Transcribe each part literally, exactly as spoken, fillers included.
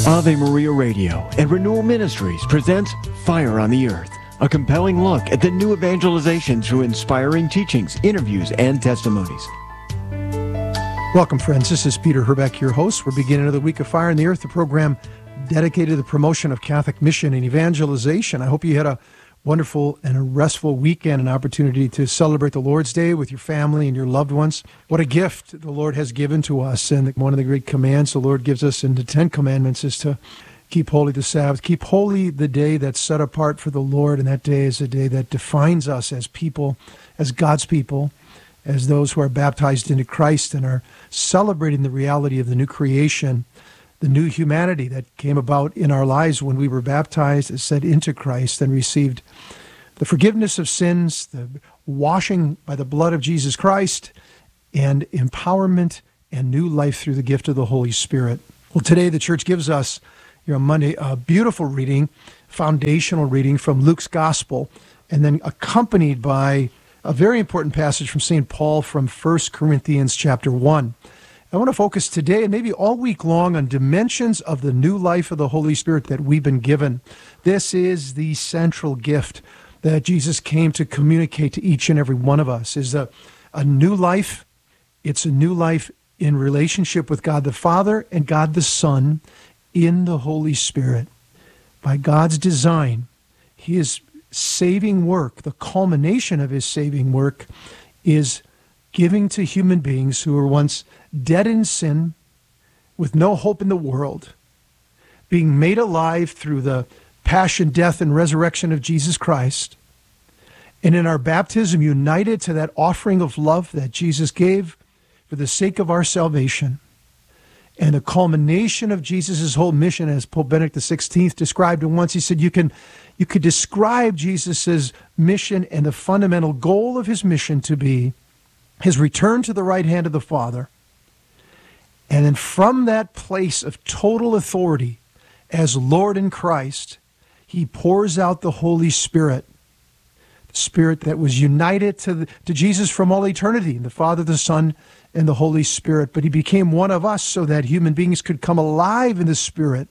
Ave Maria Radio and Renewal Ministries presents Fire on the Earth, a compelling look at the new evangelization through inspiring teachings, interviews, and testimonies. Welcome, friends. This is Peter Herbeck, your host. We're beginning another week of Fire on the Earth, the program dedicated to the promotion of Catholic mission and evangelization. I hope you had a wonderful and a restful weekend, an opportunity to celebrate the Lord's Day with your family and your loved ones. What a gift the Lord has given to us. And one of the great commands the Lord gives us in the Ten Commandments is to keep holy the Sabbath, keep holy the day that's set apart for the Lord. And that day is a day that defines us as people, as God's people, as those who are baptized into Christ and are celebrating the reality of the new creation, the new humanity that came about in our lives when we were baptized, as said, into Christ and received the forgiveness of sins, the washing by the blood of Jesus Christ, and empowerment and new life through the gift of the Holy Spirit. Well, today the church gives us, you know, Monday, a beautiful reading, foundational reading from Luke's Gospel, and then accompanied by a very important passage from Saint Paul from First Corinthians chapter one. I want to focus today and maybe all week long on dimensions of the new life of the Holy Spirit that we've been given. This is the central gift that Jesus came to communicate to each and every one of us, is a, a new life. It's a new life in relationship with God the Father and God the Son in the Holy Spirit. By God's design, his saving work, the culmination of his saving work, is giving to human beings who were once dead in sin, with no hope in the world, being made alive through the passion, death, and resurrection of Jesus Christ, and in our baptism united to that offering of love that Jesus gave for the sake of our salvation. And the culmination of Jesus' whole mission, as Pope Benedict the sixteenth described it once, he said, you can you could describe Jesus' mission and the fundamental goal of his mission to be his return to the right hand of the Father. And then from that place of total authority as Lord in Christ, he pours out the Holy Spirit, the Spirit that was united to, the, to Jesus from all eternity, the Father, the Son, and the Holy Spirit. But he became one of us so that human beings could come alive in the Spirit,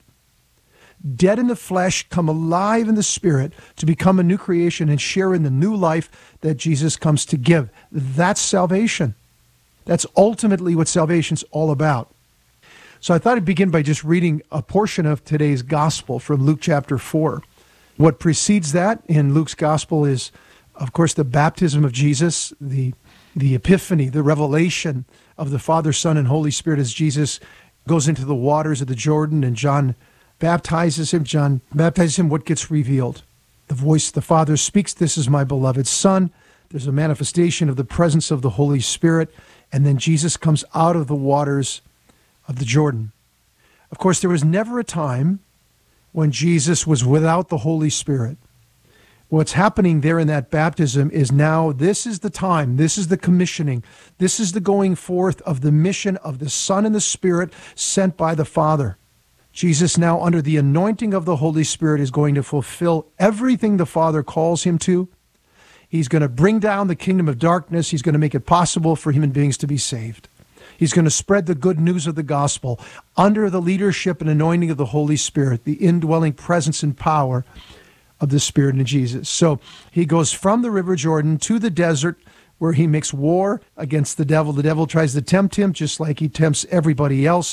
dead in the flesh, come alive in the Spirit, to become a new creation and share in the new life that Jesus comes to give. That's salvation. That's ultimately what salvation's all about. So I thought I'd begin by just reading a portion of today's gospel from Luke chapter four. What precedes that in Luke's gospel is, of course, the baptism of Jesus, the, the epiphany, the revelation of the Father, Son, and Holy Spirit as Jesus goes into the waters of the Jordan and John baptizes him. John baptizes him. What gets revealed? The voice of the Father speaks, "This is my beloved Son." There's a manifestation of the presence of the Holy Spirit. And then Jesus comes out of the waters of the Jordan. Of course, there was never a time when Jesus was without the Holy Spirit. What's happening there in that baptism is now, this is the time, this is the commissioning, this is the going forth of the mission of the Son and the Spirit sent by the Father. Jesus now, under the anointing of the Holy Spirit, is going to fulfill everything the Father calls him to. He's going to bring down the kingdom of darkness. He's going to make it possible for human beings to be saved. He's going to spread the good news of the gospel under the leadership and anointing of the Holy Spirit, the indwelling presence and power of the Spirit in Jesus. So he goes from the River Jordan to the desert, where he makes war against the devil. The devil tries to tempt him just like he tempts everybody else.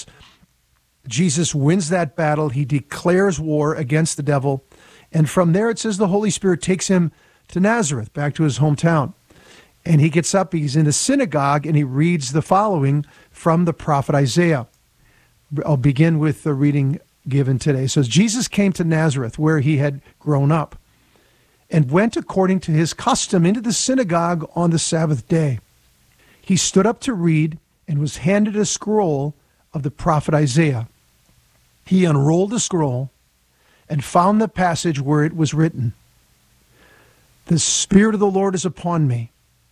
Jesus wins that battle. He declares war against the devil. And from there, it says the Holy Spirit takes him to Nazareth, back to his hometown. And he gets up, he's in the synagogue, and he reads the following from the prophet Isaiah. I'll begin with the reading given today. So Jesus came to Nazareth, where he had grown up, and went according to his custom into the synagogue on the Sabbath day. He stood up to read and was handed a scroll of the prophet Isaiah. He unrolled the scroll and found the passage where it was written, "The Spirit of the Lord is upon me,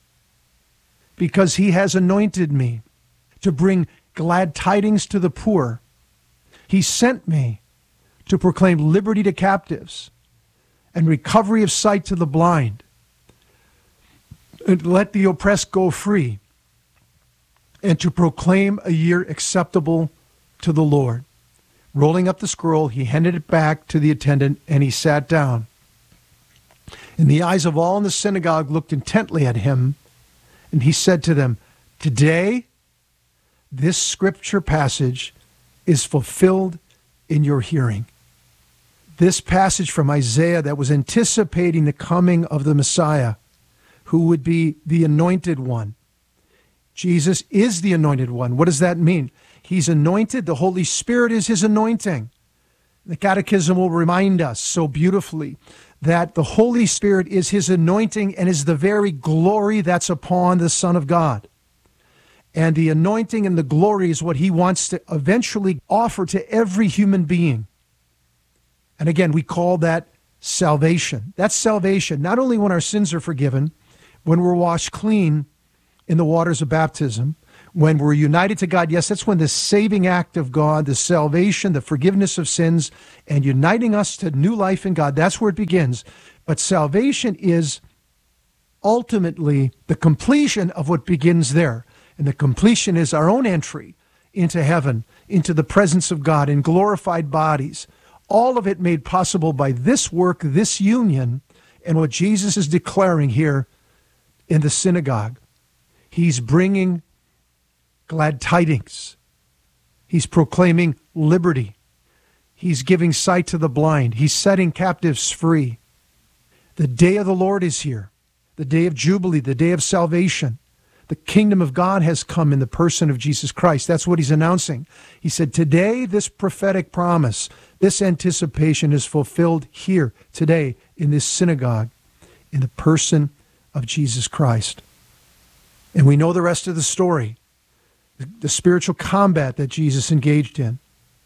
because he has anointed me to bring glad tidings to the poor. He sent me to proclaim liberty to captives and recovery of sight to the blind, and let the oppressed go free, and to proclaim a year acceptable to the Lord." Rolling up the scroll, he handed it back to the attendant, and he sat down. And the eyes of all in the synagogue looked intently at him, and he said to them, "Today, this scripture passage is fulfilled in your hearing." This passage from Isaiah that was anticipating the coming of the Messiah, who would be the anointed one. Jesus is the anointed one. What does that mean? He's anointed. The Holy Spirit is his anointing. The Catechism will remind us so beautifully that the Holy Spirit is his anointing and is the very glory that's upon the Son of God. And the anointing and the glory is what he wants to eventually offer to every human being. And again, we call that salvation. That's salvation, not only when our sins are forgiven, when we're washed clean in the waters of baptism, when we're united to God. Yes, that's when the saving act of God, the salvation, the forgiveness of sins, and uniting us to new life in God, that's where it begins. But salvation is ultimately the completion of what begins there. And the completion is our own entry into heaven, into the presence of God in glorified bodies. All of it made possible by this work, this union, and what Jesus is declaring here in the synagogue. He's bringing glad tidings. He's proclaiming liberty. He's giving sight to the blind. He's setting captives free. The day of the Lord is here, the day of Jubilee, the day of salvation. The kingdom of God has come in the person of Jesus Christ. That's what he's announcing. He said, today, this prophetic promise, this anticipation is fulfilled here, today, in this synagogue, in the person of Jesus Christ. And we know the rest of the story, the, the spiritual combat that Jesus engaged in,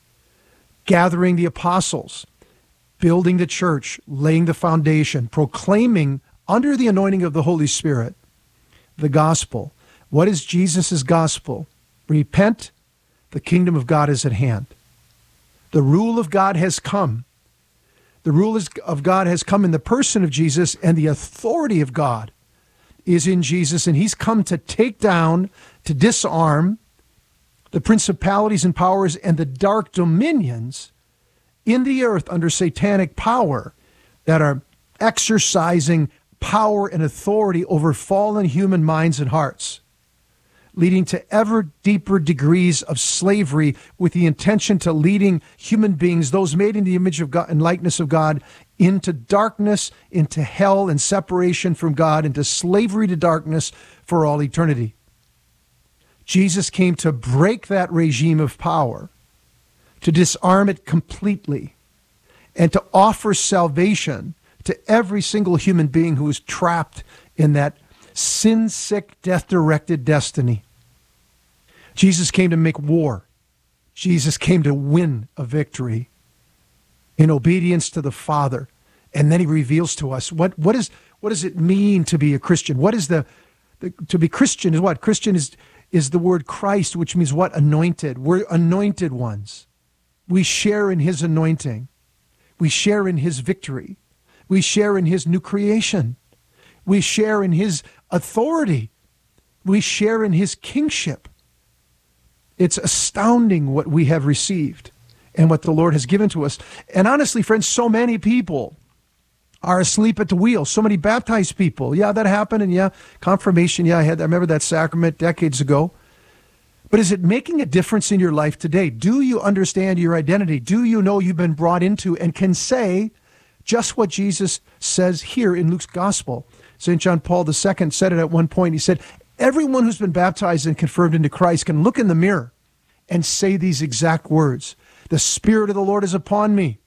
gathering the apostles, building the church, laying the foundation, proclaiming under the anointing of the Holy Spirit, the gospel. What is Jesus' gospel? Repent, the kingdom of God is at hand. The rule of God has come. The rule of God has come in the person of Jesus, and the authority of God is in Jesus, and he's come to take down, to disarm the principalities and powers and the dark dominions in the earth under satanic power that are exercising power and authority over fallen human minds and hearts, leading to ever deeper degrees of slavery with the intention to leading human beings, those made in the image of God and likeness of God, into darkness, into hell and separation from God, into slavery to darkness for all eternity. Jesus came to break that regime of power, to disarm it completely, and to offer salvation to every single human being who is trapped in that sin-sick, death-directed destiny. Jesus came to make war. Jesus came to win a victory in obedience to the Father. And then he reveals to us what, what, is, what does it mean to be a Christian? What is the, the to be Christian is what? Christian is, is the word Christ, which means what? Anointed. We're anointed ones. We share in his anointing. We share in his victory. We share in his new creation. We share in his authority. We share in his kingship. It's astounding what we have received and what the Lord has given to us. And honestly, friends, so many people are asleep at the wheel. So many baptized people. Yeah, that happened. And yeah, confirmation. Yeah, I had. I remember that sacrament decades ago. But is it making a difference in your life today? Do you understand your identity? Do you know you've been brought into and can say just what Jesus says here in Luke's gospel? Saint John Paul the Second said it at one point. He said, everyone who's been baptized and confirmed into Christ can look in the mirror and say these exact words. The Spirit of the Lord is upon me.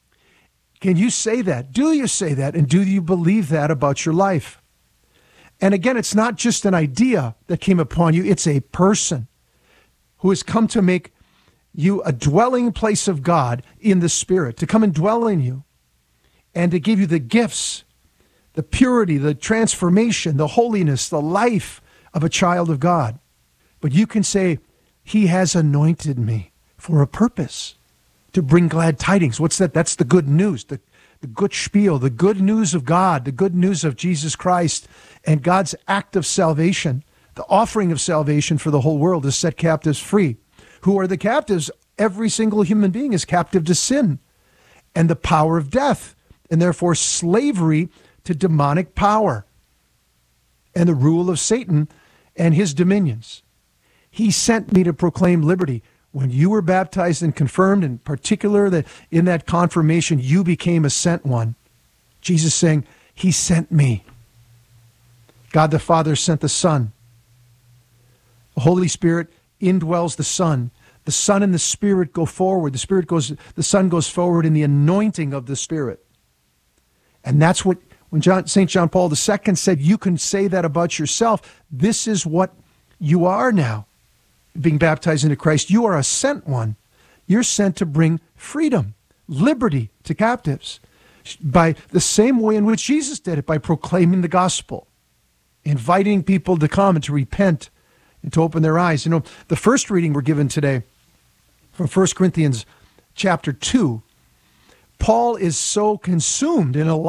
Can you say that? Do you say that? And do you believe that about your life? And again, it's not just an idea that came upon you. It's a person who has come to make you a dwelling place of God in the Spirit, to come and dwell in you and to give you the gifts, the purity, the transformation, the holiness, the life of a child of God. But you can say, he has anointed me for a purpose, to bring glad tidings. What's that? That's the good news, the, the good spiel, the good news of God, the good news of Jesus Christ and God's act of salvation, the offering of salvation for the whole world to set captives free. Who are the captives? every single human being is captive to sin and the power of death, and therefore slavery to demonic power and the rule of Satan and his dominions. He sent me to proclaim liberty. When you were baptized and confirmed, in particular that in that confirmation you became a sent one. Jesus saying, he sent me. God the Father sent the Son. The Holy Spirit indwells the Son. The Son and the Spirit go forward. The Spirit goes, the Son goes forward in the anointing of the Spirit. And that's what, when John, Saint John Paul the Second said, you can say that about yourself. This is what you are now, being baptized into Christ. You are a sent one. You're sent to bring freedom, liberty to captives by the same way in which Jesus did it, by proclaiming the gospel, inviting people to come and to repent and to open their eyes. You know, the first reading we're given today from First Corinthians chapter two, Paul is so consumed in a